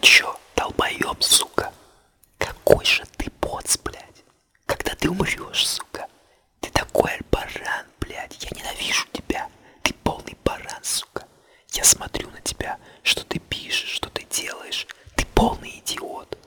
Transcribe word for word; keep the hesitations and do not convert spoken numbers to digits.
чё, долбоёб, сука? Какой же ты поц, блядь. Когда ты умрёшь, сука? Ты такой баран, блядь. Я ненавижу тебя. Ты полный баран, сука. Я смотрю на тебя, что ты пишешь, что ты делаешь. Ты полный идиот.